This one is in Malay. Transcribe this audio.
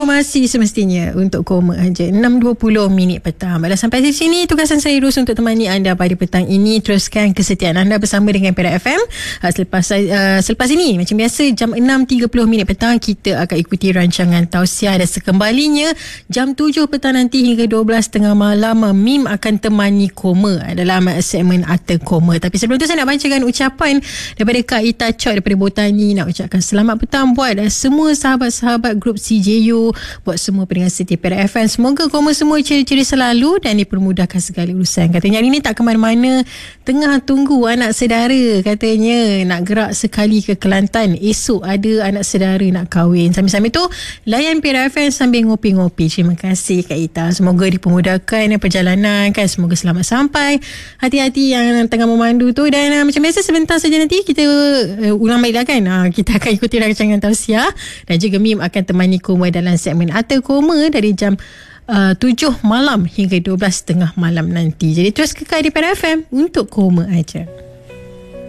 Masih semestinya untuk koma aja 6.20 minit petang. Baiklah, sampai di sini tugasan saya Ros untuk temani anda pada petang ini. Teruskan kesetiaan anda bersama dengan Perak FM. Selepas ini macam biasa jam 6.30 minit petang kita akan ikuti rancangan tausiah, dan sekembalinya jam 7 petang nanti hingga 12.30 malam Mim akan temani koma dalam segmen Arta Koma. Tapi sebelum tu saya nak bacakan ucapan daripada Kak Ita Chok daripada Botani. Nak ucapkan selamat petang buat semua sahabat-sahabat grup CJU, buat semua pendengar setia Perak FM. Semoga koma semua ciri-ciri selalu dan dipermudahkan segala urusan. Katanya hari ni tak ke mana-mana, tengah tunggu anak saudara. Katanya nak gerak sekali ke Kelantan, esok ada anak saudara nak kahwin. Sambil-sambil tu layan Perak FM sambil ngopi-ngopi. Terima kasih Kak Ita. Semoga dipermudahkan perjalanan kan, semoga selamat sampai. Hati-hati yang tengah memandu tu. Dan macam biasa sebentar saja nanti kita ulang balik lah kan. Kita akan ikuti rancangan tausiah dan juga Mim akan temani koma dalam segmen Arta Koma dari jam 7 malam hingga 12.30 malam nanti. Jadi terus kekal di Perak FM untuk koma aja.